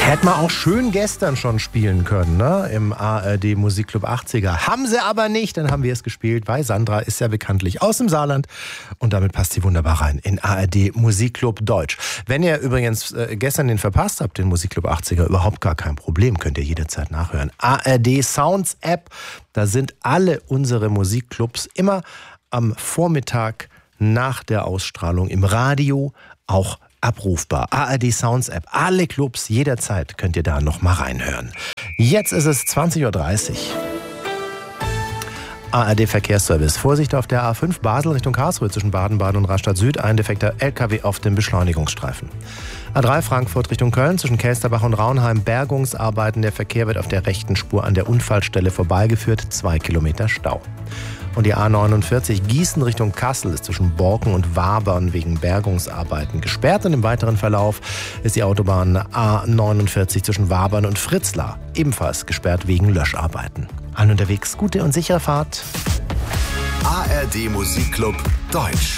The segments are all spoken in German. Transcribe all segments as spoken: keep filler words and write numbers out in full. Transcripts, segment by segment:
Hätten wir auch schön gestern schon spielen können, ne? Im A R D Musikclub achtziger. Haben sie aber nicht, dann haben wir es gespielt, weil Sandra ist ja bekanntlich aus dem Saarland und damit passt sie wunderbar rein in A R D Musikclub Deutsch. Wenn ihr übrigens äh, gestern den verpasst habt, den Musikclub achtziger, überhaupt gar kein Problem, könnt ihr jederzeit nachhören. A R D Sounds App, da sind alle unsere Musikclubs immer am Vormittag nach der Ausstrahlung im Radio auch abrufbar. A R D Sounds App. Alle Clubs, jederzeit könnt ihr da noch mal reinhören. Jetzt ist es zwanzig Uhr dreißig. A R D Verkehrsservice. Vorsicht auf der A fünf Basel Richtung Karlsruhe zwischen Baden-Baden und Rastatt Süd. Ein defekter L K W auf dem Beschleunigungsstreifen. A drei Frankfurt Richtung Köln zwischen Kelsterbach und Raunheim. Bergungsarbeiten. Der Verkehr wird auf der rechten Spur an der Unfallstelle vorbeigeführt. Zwei Kilometer Stau. Und die A neunundvierzig Gießen Richtung Kassel ist zwischen Borken und Wabern wegen Bergungsarbeiten gesperrt. Und im weiteren Verlauf ist die Autobahn A neunundvierzig zwischen Wabern und Fritzlar ebenfalls gesperrt wegen Löscharbeiten. Allen unterwegs gute und sichere Fahrt. A R D Musikclub Deutsch.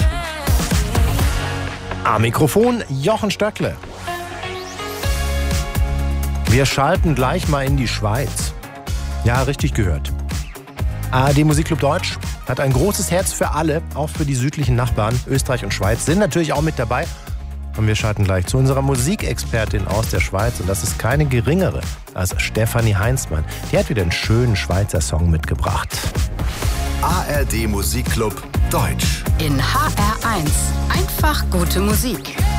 Am Mikrofon Jochen Stöckle. Wir schalten gleich mal in die Schweiz. Ja, richtig gehört. A R D Musikclub Deutsch hat ein großes Herz für alle, auch für die südlichen Nachbarn. Österreich und Schweiz sind natürlich auch mit dabei. Und wir schalten gleich zu unserer Musikexpertin aus der Schweiz. Und das ist keine geringere als Stefanie Heinzmann. Die hat wieder einen schönen Schweizer Song mitgebracht. A R D Musikclub Deutsch. In H R eins. Einfach gute Musik.